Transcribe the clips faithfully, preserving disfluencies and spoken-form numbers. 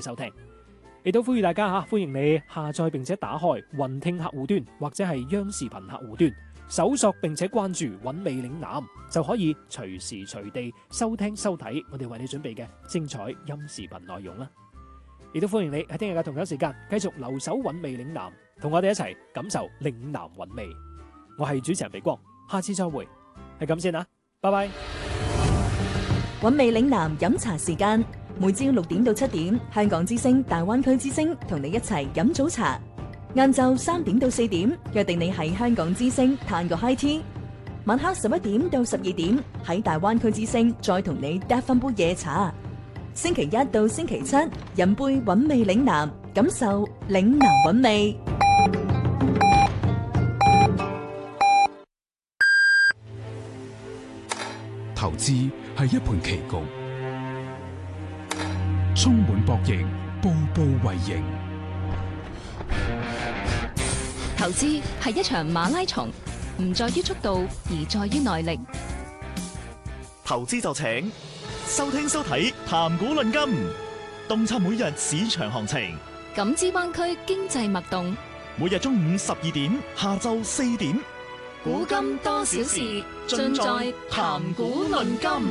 收聽。亦都呼籲大家吓，歡迎你下載並且打開雲聽客戶端或者係央視頻客戶端，搜索並且關注韻味嶺南，就可以隨時隨地收聽收睇我哋為你準備嘅精彩音視頻內容啦。亦都歡迎你喺聽日嘅同樣時間繼續留守韻味嶺南，同我哋一齊感受嶺南韻味。我係主持人肥光，下次再會，係咁先啦，拜拜。 韻味嶺南飲茶時間，每朝六點到七點，香港之聲、大灣區之聲同你一齊飲早茶。晏晝三點到四點，約定你喺香港之聲嘆個 high tea。晚黑十一點到十二點，喺大灣區之聲再同你嗒翻杯夜茶。星期一到星期七，飲杯韻味嶺南，感受嶺南韻味。 投資係一盤棋局，充滿博弈，步步為營。 投資係一場馬拉松，唔在於速度，而在於耐力。 投資就請收聽收睇談股論金，洞察每日市場行情， 感知灣區經濟脈動。 每日中午十二點，下晝四點。 古今多少事，盡在談股論金。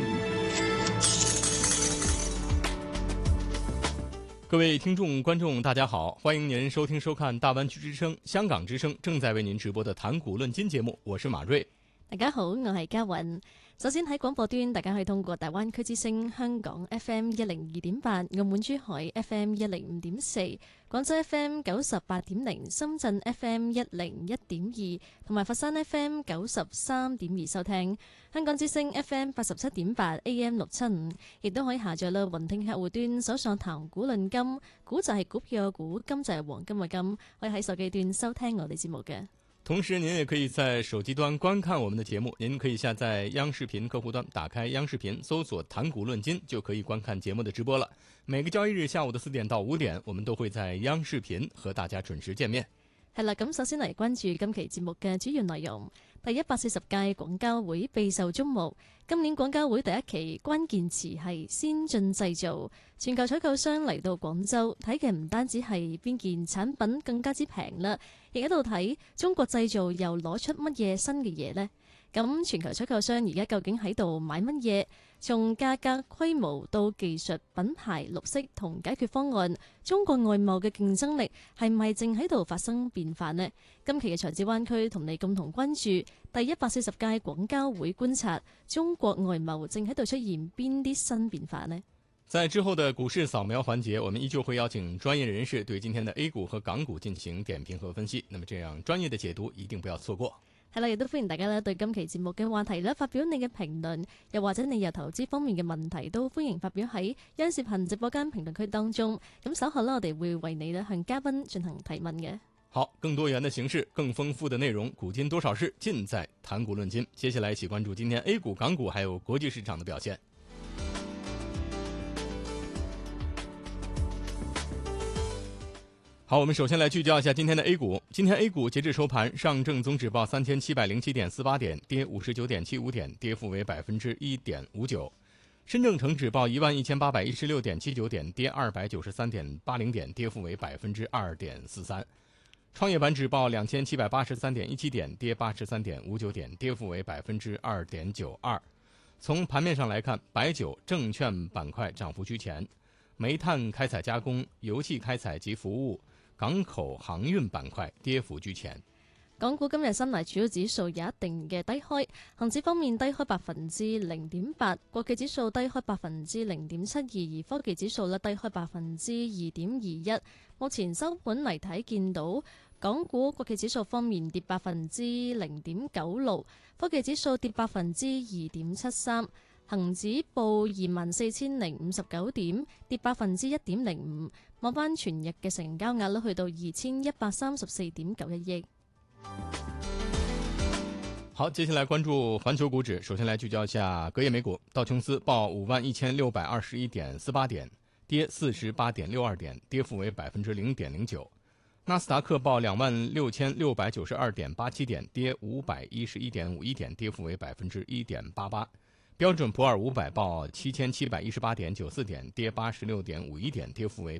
各位聽眾觀眾大家好，歡迎您收聽收看大灣區之聲、香港之聲正在為您直播的談股論金節目，我是馬瑞。 大家好，我係嘉韻。首先喺廣播端，大家可以通過大灣區之聲香港 F M 一零二點八、澳門珠海 F M 一零五點四、廣州 F M 九十八點零、深圳 F M 一零一點二同埋佛山 F M 九十三點二收聽。香港之聲 F M 八十七點八 A M 六七五，亦都可以下載啦雲聽客戶端，搜索談股論金，股就係股票嘅股，金就係黃金嘅金，可以喺手機端收聽我哋節目嘅。 同時您也可以在手機端觀看我們的節目，您可以下載央視頻客戶端，打開央視頻，搜索談股論金，就可以觀看節目的直播了。每個交易日下午的四點到五點，我們都會在央視頻和大家準時見面。 係啦，咁首先嚟關注今期節目嘅主要內容。第一百四十屆廣交會備受矚目，今年廣交會第一期關鍵詞係先進製造。全球採購商嚟到廣州睇嘅唔單止係邊件產品更加之平啦，亦喺度睇中國製造又攞出乜嘢新嘅嘢呢？咁全球採購商而家究竟喺度買乜嘢？從價格、規模到技術、品牌、綠色同解決方案，中國外貿嘅競爭力係咪正喺度發生變化呢？今期嘅財智灣區同你共同關注第一百四十屆廣交會，觀察中國外貿正喺度出現邊啲新變化呢？ 在之後的股市掃描環節，我們依舊會邀請專業人士對今天的 A 股和港股進行點評和分析。那麼這樣專業的解讀一定不要錯過。 係啦，亦都歡迎大家咧對今期節目嘅話題咧發表你嘅評論，又或者你有投資方面嘅問題，都歡迎發表喺央視頻直播間評論區當中。咁稍後呢，我哋會為你咧向嘉賓進行提問嘅。 好，更多元的形式，更豐富的內容，古今多少事，盡在談股論金。接下來一起關注今天 A 股、港股還有國際市場的表現。好，我們首先來聚焦一下今天的 A 股。今天 A 股截至收盤，上證綜指報三千七百零七點四八點，跌五十九點七五點，跌幅為百分之一點五九。深證成指報一萬一千八百一十六點七九點，跌二百九十三點八零點，跌幅為百分之二點四三。創業板指報兩千七百八十三點一七點，跌八十三點五九點，跌幅為百分之二點九二。從盤面上來看，白酒、證券板塊漲幅居前，煤炭開採加工、油氣開採及服務、港口航運板塊跌幅居前。 港股今日三大主要指數有一定嘅低開，恒指方面低開百分之零點八，國企指數低開百分之零點七二，而科技指數咧低開百分之二點二一。目前收盤嚟睇，見到港股國企指數方面跌百分之零點九六，科技指數跌百分之二點七三。恒指報二萬四千零五十九點，跌百分之一點零五。望翻全日嘅成交額咧，去到二千一百三十四點九一億。 好，接下來關注環球股指。首先來聚焦一下隔夜美股，道瓊斯報五萬一千六百二十一點四八點，跌四十八點六二點，跌幅為百分之零點零九。納斯達克報兩萬六千六百九十二點八七點，跌五百一十一點五一點，跌幅為百分之一點八八。標準普爾五百報七千七百一十八點九四點，跌八十六點五一點，跌幅為